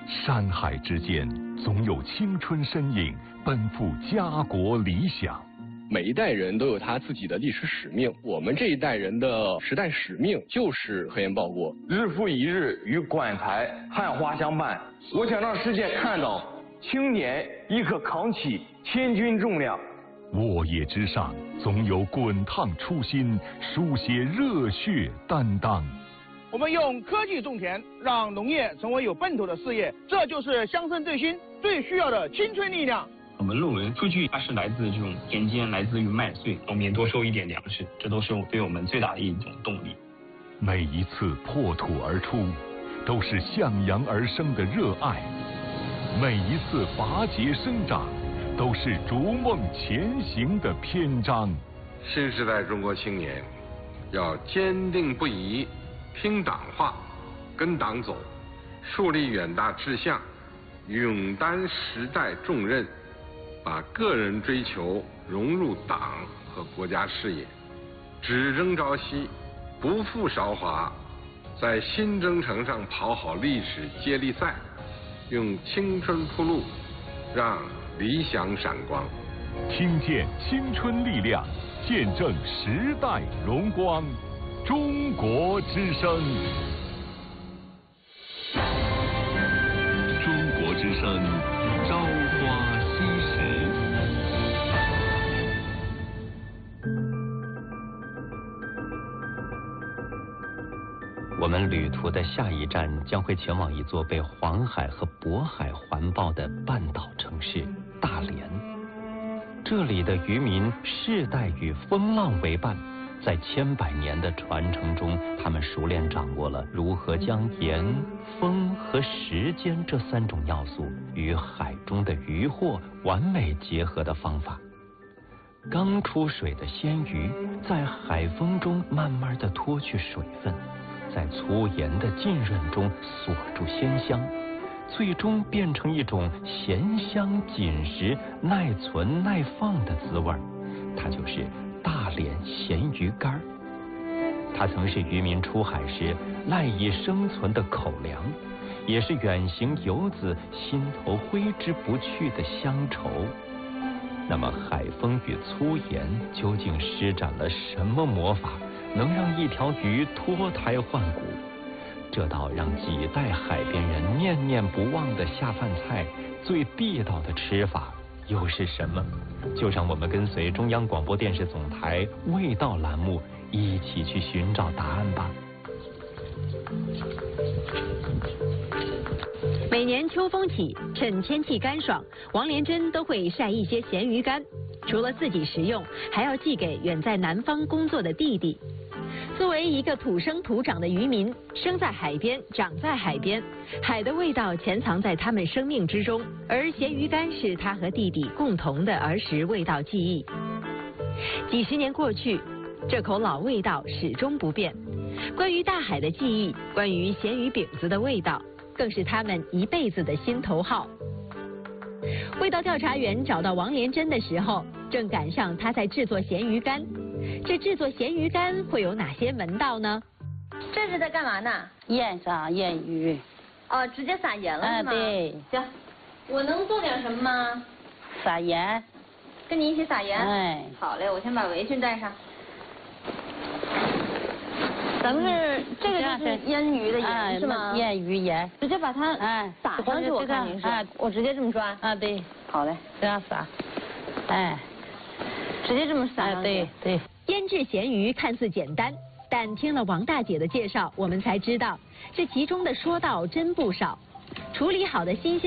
山海之间，总有青春身影奔赴家国理想。 每一代人都有他自己的历史使命，我们这一代人的时代使命就是核烟报国。 日复一日与馆台汉花相伴，我想让世界看到青年亦可扛起千钧重量。 沃野之上，总有滚烫初心，书写热血担当。 我们用科技种田，让农业成为有奔头的事业，这就是乡村振兴最需要的青春力量。 我们论文数据它是来自这种田间，来自于麦穗，农民多收一点粮食，这都是对我们最大的一种动力。 每一次破土而出，都是向阳而生的热爱；每一次拔节生长，都是逐梦前行的篇章。 新时代中国青年要坚定不移听党话，跟党走，树立远大志向，勇担时代重任，把个人追求融入党和国家事业，只争朝夕，不负韶华，在新征程上跑好历史接力赛，用青春铺路，让理想闪光。 听见青春力量，见证时代荣光。中国之声。中国之声，朝花夕拾。 我们旅途的下一站将会前往一座被黄海和渤海环抱的半岛城市——大连。这里的渔民世代与风浪为伴，在千百年的传承中，他们熟练掌握了如何将盐、风和时间这三种要素与海中的渔获完美结合的方法。刚出水的鲜鱼在海风中慢慢地脱去水分，在粗盐的浸润中锁住鲜香，最终变成一种咸香紧实、耐存耐放的滋味。它就是大连咸鱼干。它曾是渔民出海时赖以生存的口粮，也是远行游子心头挥之不去的乡愁。那么海风与粗盐究竟施展了什么魔法，能让一条鱼脱胎换骨？这道让几代海边人念念不忘的下饭菜，最地道的吃法又是什么？就让我们跟随中央广播电视总台味道栏目一起去寻找答案吧。 每年秋风起，趁天气干爽，王连珍都会晒一些咸鱼干，除了自己食用，还要寄给远在南方工作的弟弟。作为一个土生土长的渔民，生在海边，长在海边，海的味道潜藏在他们生命之中，而咸鱼干是他和弟弟共同的儿时味道记忆。几十年过去，这口老味道始终不变。关于大海的记忆，关于咸鱼饼子的味道，更是他们一辈子的心头好。味道调查员找到王连珍的时候，正赶上他在制作咸鱼干。这制作咸鱼干会有哪些门道呢？ 这是在干嘛呢？ 腌上腌鱼。 哦，直接撒盐了是吗？ 对。 行，我能做点什么吗？ 撒盐。 跟你一起撒盐？ 哎。 好嘞，我先把围裙戴上。咱们是这个就是腌鱼的盐是吗？ 腌鱼盐。 直接把它撒上去，我看您是。我直接这么抓。 啊，对。 好嘞， 这样撒。哎。 直接这么撒上去。 对对。 腌制咸鱼看似简单，但听了王大姐的介绍，我们才知道这其中的说道真不少。处理好的新鲜